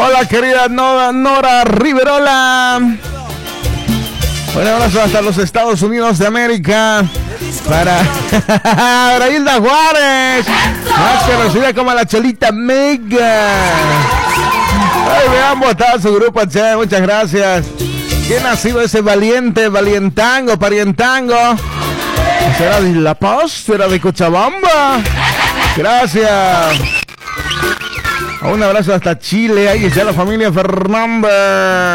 Hola, querida Nora Riverola. Un abrazo hasta los Estados Unidos de América. Para Hilda Juárez, más conocida como la Cholita Mega. Ay, me han votado su grupo, che, muchas gracias. ¿Quién ha sido ese valientango, parientango? ¿Será de La Paz? ¿Será de Cochabamba? Gracias. Un abrazo hasta Chile, ahí está la familia Fernández.